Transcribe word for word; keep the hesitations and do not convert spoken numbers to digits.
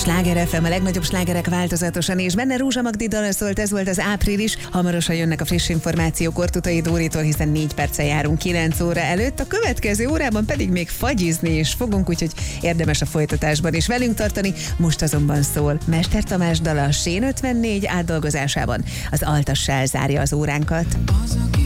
Sláger ef em, a legnagyobb slágerek változatosan, és benne Rózsa Magdi dala szólt, ez volt az Április. Hamarosan jönnek a friss információk Ortutai Dóritól, hiszen négy perccel járunk kilenc óra előtt. A következő órában pedig még fagyizni is fogunk, úgyhogy érdemes a folytatásban is velünk tartani. Most azonban szól Mester Tamás dala Sén ötvennégy átdolgozásában. Az Altassál zárja az óránkat.